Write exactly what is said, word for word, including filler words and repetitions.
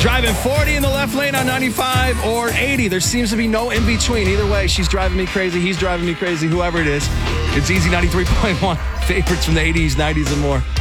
Driving forty in the left lane on ninety-five or eighty. There seems to be no in between. Either way, she's driving me crazy. He's driving me crazy. Whoever it is. It's Easy ninety-three point one. Favorites from the eighties, nineties, and more.